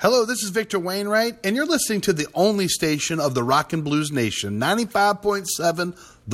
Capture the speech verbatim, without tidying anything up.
Hello, this is Victor Wainwright, and you're listening to the only station of the Rock and Blues Nation, ninety-five point seven